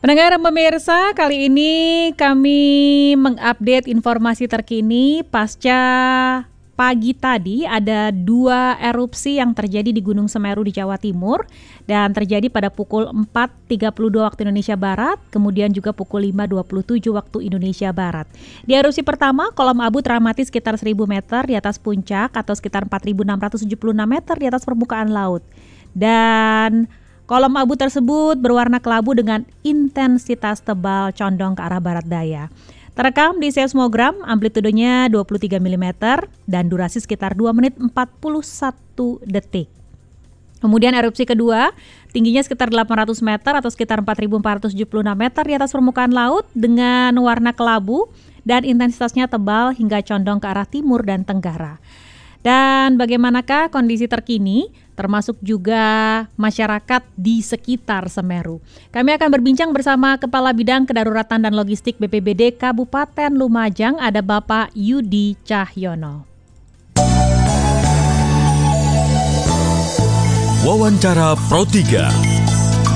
Pendengar dan pemirsa, kali ini kami mengupdate informasi terkini pasca pagi tadi ada 2 erupsi yang terjadi di Gunung Semeru di Jawa Timur dan terjadi pada pukul 4.32 waktu Indonesia Barat, kemudian juga pukul 5.27 waktu Indonesia Barat. Di erupsi pertama, kolom abu teramati sekitar 1.000 meter di atas puncak atau sekitar 4.676 meter di atas permukaan laut. Dan kolom abu tersebut berwarna kelabu dengan intensitas tebal condong ke arah barat daya. Terekam di seismogram, amplitudenya 23 mm dan durasi sekitar 2 menit 41 detik. Kemudian erupsi kedua, tingginya sekitar 800 meter atau sekitar 4.476 meter di atas permukaan laut dengan warna kelabu dan intensitasnya tebal hingga condong ke arah timur dan tenggara. Dan bagaimanakah kondisi terkini, termasuk juga masyarakat di sekitar Semeru? Kami akan berbincang bersama Kepala Bidang Kedaruratan dan Logistik BPBD Kabupaten Lumajang, ada Bapak Yudi Cahyono. Wawancara Pro 3.